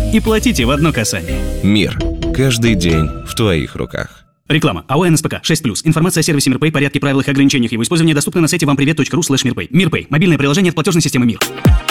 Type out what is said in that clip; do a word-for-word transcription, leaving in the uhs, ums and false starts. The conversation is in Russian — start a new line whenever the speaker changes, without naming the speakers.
и платите в одно касание.
Мир. Каждый день в твоих руках.
Реклама. АО НСПК шесть плюс. Информация о сервисе Мирпэй, порядке, правилах и ограничениях его использования доступна на сайте вампривет точка ру слэш мирпэй. Мирпэй. Мобильное приложение от платежной системы Мир.